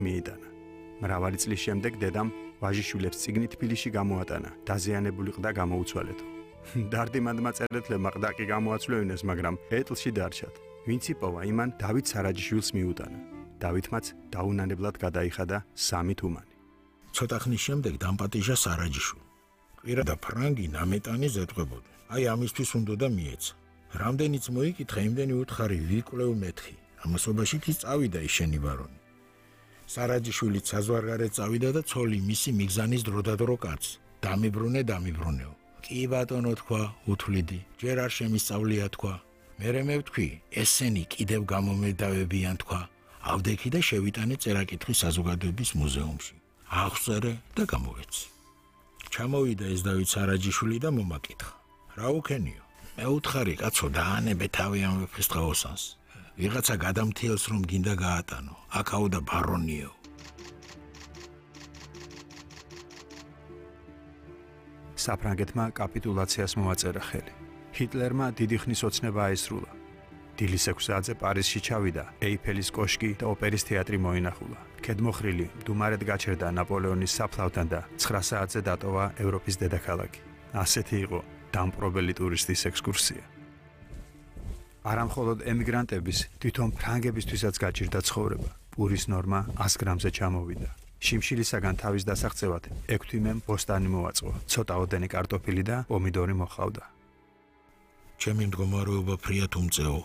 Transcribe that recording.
მიიტანა. მრავალი წლის შემდეგ დედამ ვაჟიშვილებს წიგნი თბილისში გამოატანა, დაზიანებული ყდა გამოუცვალეთო. დარდიმანდმა წერეთლებმა ყდა კი გამოაცვლევინეს, მაგრამ ეტლში დარჩათ. ვინც იპოვა, იმან დავით სარაჯიშვილს მიუტანა. დავითმაც დაუნანებლად გადაიხადა 3 თუმანი. ცოტა ხნის შემდეგ დამპატიჟა სარაჯიშვილი. ყირა და ფრანგი ნამეტანი ზეთყვებოდა. აი ამისთვის უნდა და მიეცა. რამდენიც მოიკითხა, იმდენი უთხარი ვიკლევ მეთქი. ამასობაში კი წავიდა ის შენი ბარონი. სარაჯიშვილი საზღვარგარეთ წავიდა და ცოლი მისი მიგზანის დროდადრო კაც. დამიბრუნეო. კი ბატონო თქვა, უთვლიდი. ჯერ არ შემისწავლია თქვა. მერე მე ვთქვი, ესენი კიდევ გამომედავებიან თქვა. ავდექი და შევიტანე წერაკითხის საზოგადოების მუზეუმში. აღწერე და გამოვეცი. ჩამოვიდა ეს დავით სარაჯიშვილი და მომაკითხა. რა უქენიო? მე უთხარი კაცო, დაანებე თავი ამ ფესტღაოსანს. ვიღაცა გადამთიელს რომ გინდა გაატანო. აქაო და ბარონიო. საფრანგეთმა კაპიტულაციას მოაწერა ხელი. ჰიტლერმა დიდი ხნის ოცნება აისრულა. დილის 6-ზე პარიზში ჩავიდა, ეიფელის კოშკი და ოპერის თეატრი მოინახულა. ქედმოხრილი მდუმარედ გაჩერდა ნაპოლეონის საფლავთან და 9 საათზე დატოვა ევროპის დედაქალაქი. ასეთი იყო დამპყრობელი ტურისტის ექსკურსია. არამხოლოდ ემიგრანტების, თვითონ ფრანგებისთვისაც გაჭირდა ცხოვრება. პურის ნორმა 100 გრამზე ჩამოვიდა. შიმშილისაგან თავის დასაღწევად 6 თვიმემ ბოსტანი მოაწყო. ცოტა ოდენი კარტოფილი და პომიდორი მოჰყავდა. ჩემი მდგომარეობა ფრიად უმწეო.